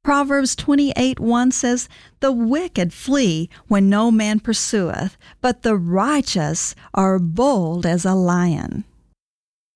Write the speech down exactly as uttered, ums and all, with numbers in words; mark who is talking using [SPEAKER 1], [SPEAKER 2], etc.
[SPEAKER 1] Proverbs twenty-eight one says, "The wicked flee when no man pursueth, but the righteous are bold as a lion."